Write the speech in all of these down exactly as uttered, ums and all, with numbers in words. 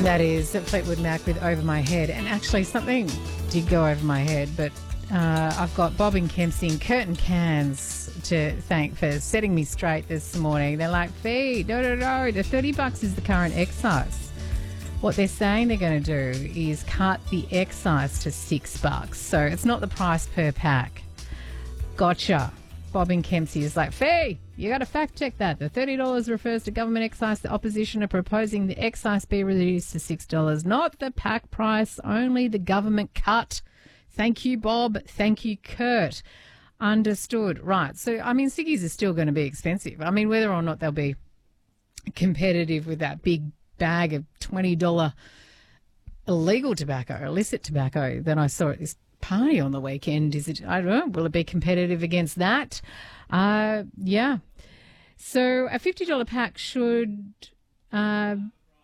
That is Fleetwood Mac with Over My Head. And actually something did go over my head, but uh, I've got Bob and Kempsey and Curtin Cans to thank for setting me straight this morning. They're like, Fee, no, no, no, the thirty bucks is the current excise. What they're saying they're going to do is cut the excise to six bucks. So it's not the price per pack. Gotcha. Bob and Kempsey is like, Fee, you got to fact check that. The thirty dollars refers to government excise. The opposition are proposing the excise be reduced to six dollars, not the pack price, only the government cut. Thank you, Bob. Thank you, Kurt. Understood. Right. So, I mean, ciggies are still going to be expensive. I mean, whether or not they'll be competitive with that big bag of twenty dollars illegal tobacco, illicit tobacco that I saw at this party on the weekend. Is it, I don't know, will it be competitive against that? Uh, yeah. So a fifty dollars pack should uh,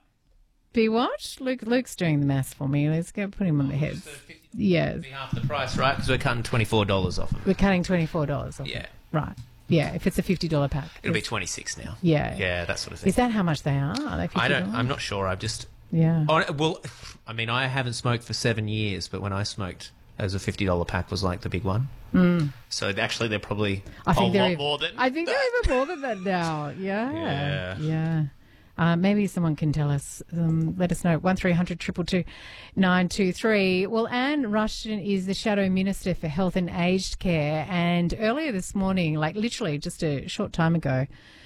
be what? Luke, Luke's doing the maths for me. Let's go put him on the head. So fifty Yeah. would be half the price, right? Because we're cutting twenty-four dollars off of it. We're cutting twenty-four dollars off Yeah. it. Right. Yeah, if it's a fifty dollars pack. It'll be It's- twenty-six now. Yeah. Yeah, that sort of thing. Is that how much they are? Are they fifty dollars? I don't, I'm not sure. I've just... Yeah. Oh, well, I mean, I haven't smoked for seven years, but when I smoked, as a fifty dollars pack was like the big one. Mm. So actually, they're probably I think a they're lot ev- more than I think that. they're even more than that now. Yeah. Yeah. Yeah. Uh, maybe someone can tell us. Um, let us know. One three hundred two two two nine two three. Well, Anne Rushton is the Shadow Minister for Health and Aged Care, and earlier this morning, like literally just a short time ago,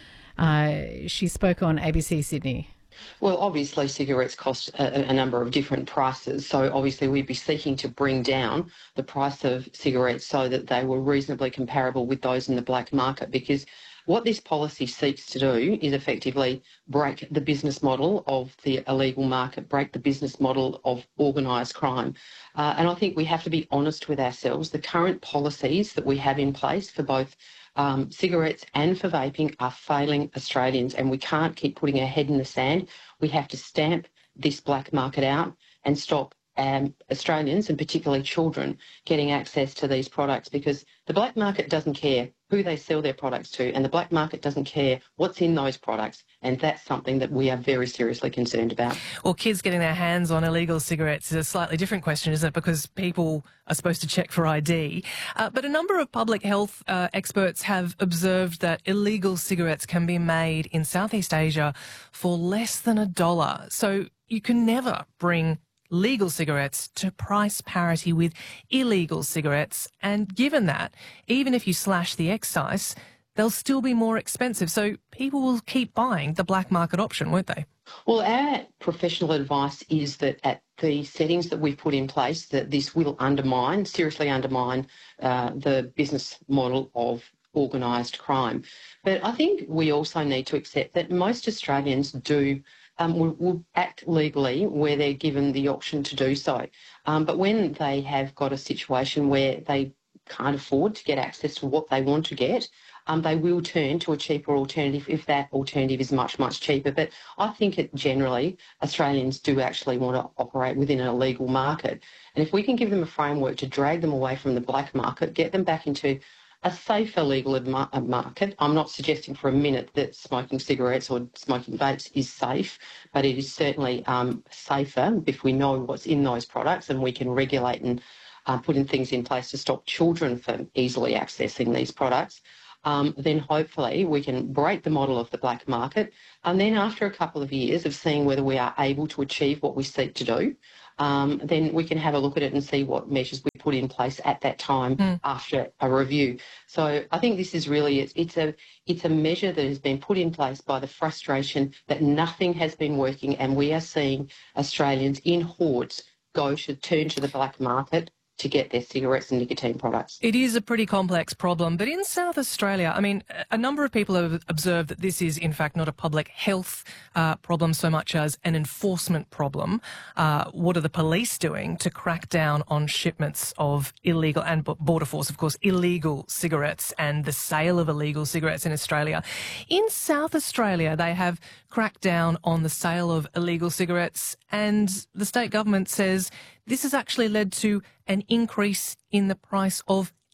uh, she spoke on A B C Sydney. Well, obviously cigarettes cost a, a number of different prices, so obviously we'd be seeking to bring down the price of cigarettes so that they were reasonably comparable with those in the black market, because what this policy seeks to do is effectively break the business model of the illegal market, break the business model of organised crime. Uh, and I think we have to be honest with ourselves. The current policies that we have in place for both Um, cigarettes and for vaping are failing Australians, and we can't keep putting our head in the sand. We have to stamp this black market out and stop um, Australians, and particularly children, getting access to these products, because the black market doesn't care who they sell their products to, and the black market doesn't care what's in those products, and that's something that we are very seriously concerned about. Well, kids getting their hands on illegal cigarettes is a slightly different question, isn't it? Because people are supposed to check for I D. Uh, but a number of public health uh, experts have observed that illegal cigarettes can be made in Southeast Asia for less than a dollar. So you can never bring legal cigarettes to price parity with illegal cigarettes. And given that, even if you slash the excise, they'll still be more expensive. So people will keep buying the black market option, won't they? Well, our professional advice is that at the settings that we've put in place, that this will undermine, seriously undermine uh, the business model of organised crime. But I think we also need to accept that most Australians do Um, will, will act legally where they're given the option to do so. Um, but when they have got a situation where they can't afford to get access to what they want to get, um, they will turn to a cheaper alternative if that alternative is much, much cheaper. But I think it generally, Australians do actually want to operate within an illegal market. And if we can give them a framework to drag them away from the black market, get them back into a safer legal market. I'm not suggesting for a minute that smoking cigarettes or smoking vapes is safe, but it is certainly um, safer if we know what's in those products, and we can regulate and uh, put in things in place to stop children from easily accessing these products. Um, then hopefully we can break the model of the black market, and then after a couple of years of seeing whether we are able to achieve what we seek to do, um, then we can have a look at it and see what measures we put in place at that time mm. after a review. So I think this is really, it's, it's a it's a measure that has been put in place by the frustration that nothing has been working, and we are seeing Australians in hordes go to turn to the black market to get their cigarettes and nicotine products. It is a pretty complex problem, but in South Australia, I mean, a number of people have observed that this is in fact not a public health uh, problem so much as an enforcement problem. Uh, what are the police doing to crack down on shipments of illegal, and Border Force, of course, illegal cigarettes and the sale of illegal cigarettes in Australia? In South Australia, they have cracked down on the sale of illegal cigarettes, and the state government says this has actually led to an increase in the price of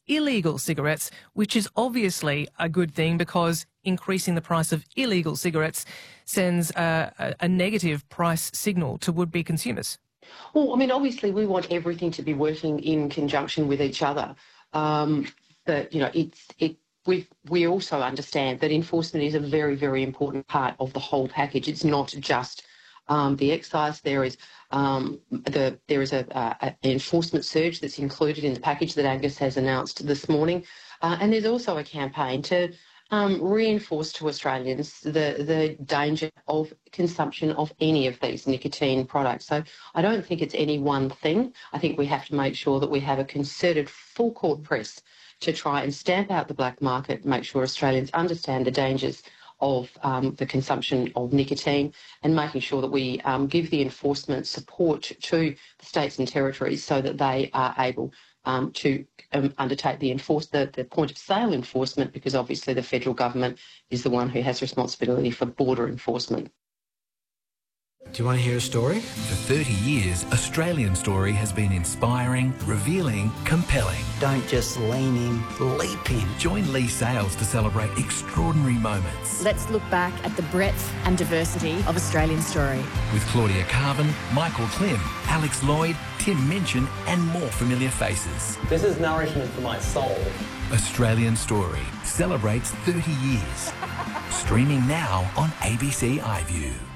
illegal cigarettes, which is obviously a good thing because increasing the price of illegal cigarettes sends a, a, a negative price signal to would-be consumers. Well, I mean, obviously we want everything to be working in conjunction with each other. Um, but, you know, it's, it, we we also understand that enforcement is a very, very important part of the whole package. It's not just um, the excise. There is um, the there is a, a, an enforcement surge that's included in the package that Angus has announced this morning. Uh, and there's also a campaign to um, reinforce to Australians the, the danger of consumption of any of these nicotine products. So I don't think it's any one thing. I think we have to make sure that we have a concerted full court press to try and stamp out the black market, make sure Australians understand the dangers of um, the consumption of nicotine, and making sure that we um, give the enforcement support to the states and territories so that they are able um, to um, undertake the, enforce the, the point of sale enforcement, because obviously the federal government is the one who has responsibility for border enforcement. Do you want to hear a story? For thirty years, Australian Story has been inspiring, revealing, compelling. Don't just lean in, leap in. Join Lee Sales to celebrate extraordinary moments. Let's look back at the breadth and diversity of Australian Story. With Claudia Carvin, Michael Klim, Alex Lloyd, Tim Minchin and more familiar faces. This is nourishment for my soul. Australian Story celebrates thirty years. Streaming now on A B C iView.